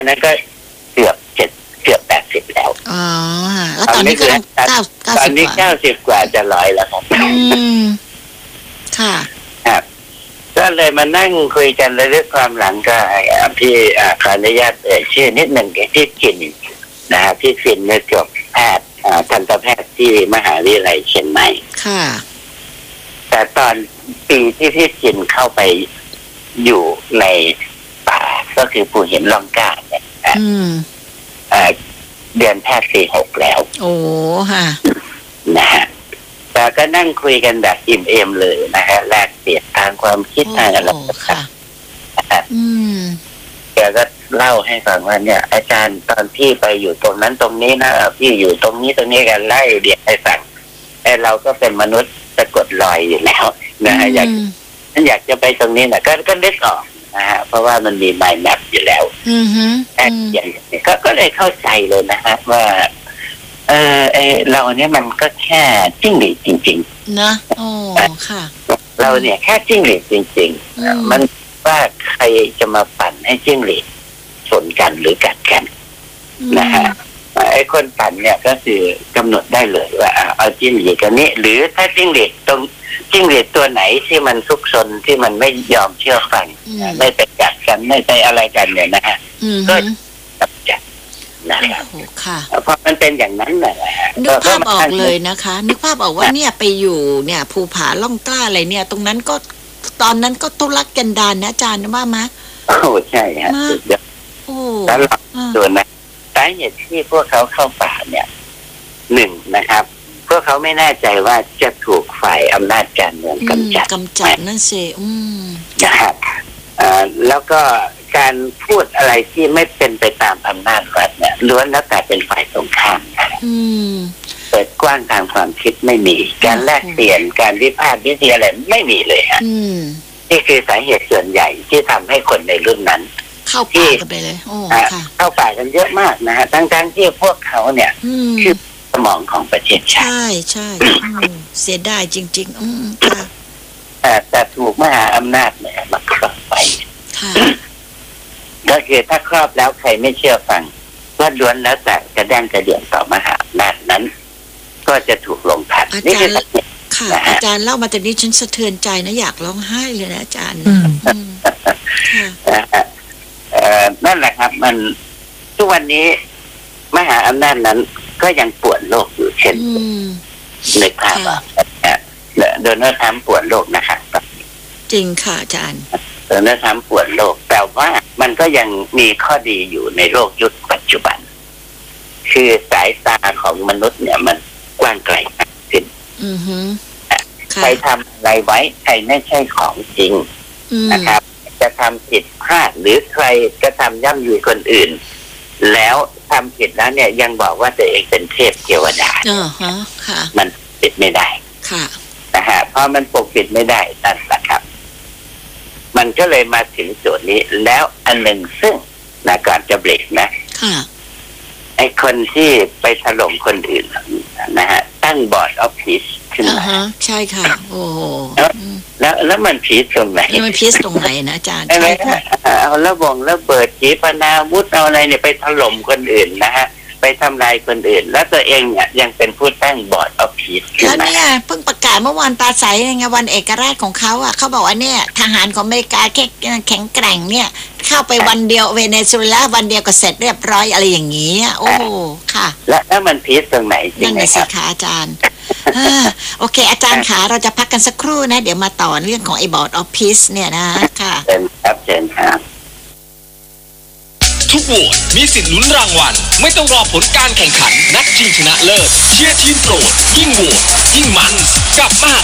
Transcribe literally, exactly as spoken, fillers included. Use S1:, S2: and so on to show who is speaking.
S1: นั้นก็เกือบเจ็ดเกือบแปดสิบแล้ว
S2: อ๋อแล้วตอนนี้ก็เก้าเก้าสิบกว่าตอนนี้
S1: เก้าสิบกว่าจะร้อยแล้วครับ
S2: อืมค่ะ
S1: ครับก็เลยมานั่งคุยกันเรื่องความหลังก็พี่ขออนุญาตเอ่ยชื่อนิดหนึ่งพี่กินนะพี่ฟินเนี่ยจบแพทย์ทันตแพทย์ที่มหาวิทยาลัยเชียงใหม่
S2: ค่ะ
S1: แต่ตอนปีที่พี่กินเข้าไปอยู่ในป่าก็คือภูหินร่องกล้าเนี่ยเดือนแพทย์สี่หกแล้ว
S2: โอ้ค่ะ
S1: นะฮะแต่ก็นั่งคุยกันแบบอิ่มเอมเลยนะฮะแลกเปลี่ยนทางความคิดทางอะไร
S2: ค่ะอืม
S1: แกก็เล่าให้ฟังว่าเนี่ยอาจารย์ตอนพี่ไปอยู่ตรงนั้นตรงนี้นะพี่อยู่ตรงนี้ตรงนี้กันไล่เดียให้ฟังไอ้เราก็เป็นมนุษย์สะกดรอยอยู่แล้วนะฮะอยากฉันอยากจะไปตรงนี้นะก็ก็นึกออกนะฮะเพราะว่ามันมีไมล์แมปอยู่แล้ว
S2: อือฮึ
S1: อย่างนี้ก็ก็เลยเข้าใจเลยนะฮะว่าเออไอเราเนี่ยมันก็แค่จิ้งหรีดจริง
S2: ๆนะโอ้ค่ะ
S1: เราเนี่ยแค่จิ้งหรีดจริงๆมันว่าใครจะมาปั่นให้จิ้งหรีดชนกันหรือกัดกันนะฮะไอ้คนปั่นเนี่ยก็คือกำหนดได้เลยว่าเอาจิ้งหรีดกันนี้หรือถ้าจิ้งหรีดตรงจิ้งหรีดตัวไหนที่มันซุกซนที่มันไม่ยอมเชื่อฟังไม่ไปกัดกันไม่ไปอะไรกันเนี่ยนะฮะก็จับจับนะครับเพราะมันเป็นอย่างนั้นแหละ
S2: นึกภาพออกเลยนะคะนึกภาพออกว่าเนี่ยไปอยู่เนี่ยภูผาล่องกล้าอะไรเนี่ยตรงนั้นก็ตอนนั้นก็ทุรกันดารนะอาจารย์ว่ามั้ย
S1: โอ้ใช่ฮะ
S2: โอ้
S1: แล้วส่วนนะสาเหตุที่พวกเขาเข้าป่าเนี่ยหนึ่งนะครับพวกเขาไม่แน่ใจว่าจะถูกฝ่ายอำนาจการเมืองกำจัด
S2: กำจัดนั่นสิอืม
S1: นะครับแล้วก็การพูดอะไรที่ไม่เป็นไปตามอำนาจรัฐเนี่ยล้วนแล้วแต่เป็นฝ่ายตรงข้ามเปิดกว้างทางความคิดไม่มีการแลกเปลี่ยนการวิพากษ์วิจารณ์อะไรไม่มีเลยฮะนี่คือสาเหตุส่วนใหญ่ที่ทำให้คนในรุ่นนั้น
S2: เข้าป่ากันไปเลยโอ้ค่ะ
S1: เข้าป่ากันเยอะมากนะฮะทั้งๆที่พวกเขาเนี่ยคือสมองของประเทศชาติ
S2: ใช่ใช่เสียดายจริงๆอืมค่ะ
S1: แต่ถูกมหาอำนาจเนี่ยมาครอบไป
S2: ค่ะ
S1: ก็คือถ้าครอบแล้วใครไม่เชื่อฟังก็ล้วนแล้วแต่กระด้างกระเดื่องต่อมหาอำนาจนั้นก็จะถูกลงทัน
S2: นี่คือค่ะอาจารย์เล่ามาแต่นี้ฉันสะเทือนใจนะอยากร้องไห้เลยนะอาจารย์
S1: นั่นแหละครับมันทุกวันนี้มหาอำนาจนั้นก็ยังปวดโลกอยู่เช่นในภาพโดนัลด์ทรัมป์ปวดโลกนะครับ
S2: จริงค่ะอาจารย์
S1: โดนัลด์ทรัมป์ปวดโลกแต่ว่ามันก็ยังมีข้อดีอยู่ในโลกยุคปัจจุบันคือสายตาของมนุษย์เนี่ยมันกว้างไกลมากขึ้นใครทำอะไรไว้ใครไม่ใช่ของจริงนะครับจะทำผิดพลาดหรือใครกระทำย่ำยีคนอื่นแล้วทำผิดแล้วเนี่ยยังบอกว่าตัวเองเป็นเทพเทวดามันปิดไม่ได้นะฮะเพราะมันปกปิดไม่ได้นั่นแหละครับมันก็เลยมาถึงจุดนี้แล้วอันหนึ่งซึ่งนะก่อนจะเบรกนะไอ้คนที่ไปถล่มคนอื่นนะฮะตั้งบอร์ดออฟพีซขึ้นมา
S2: ใช่ค่ะโอ้
S1: แล้วแล้วมันพีซตรงไหน
S2: มันพีซตรงไหนนะอาจารย์
S1: ใช่ค่ะเอาระบงระเบิดขีปนาวุธเอาอะไรเนี่ยไปถล่มคนอื่นนะฮะไปทำลายคนอื่นแล้วตัวเองเนี่ยยังเป็นผู้ตั้งบอร์ดออฟพีซ
S2: แล้วเนี่ยเพิ่งประกาศเมื่อวานปราศัยไงวันเอกราชของเขาอ่ะเขาบอกว่าเนี่ยทหารของอเมริกาแค่แข็งแกร่งเนี่ยเข้าไปวันเดียวเวเนซุเอลาวันเดียวก็เสร็จเรียบร้อยอะไรอย่างนี้โอ้ค่ะ
S1: แล้วแล้วมันพีซตรงไหนจริงไหมครับ
S2: นั่นสิคะอาจารย์โอเคอาจารย์ขาเราจะพักกันสักครู่นะเดี๋ยวมาต่อเรื่องของไอ้บอร์ดออฟพีซเนี่ยนะค่ะ
S1: เชิญครับเชิญครับ
S3: ทุกโหวตมีสิทธิ์ลุ้นรางวัลไม่ต้องรอผลการแข่งขันนัดชิงชนะเลิศเชียร์ทีมโปรดยิ่งโหวตยิ่งมันกับมหา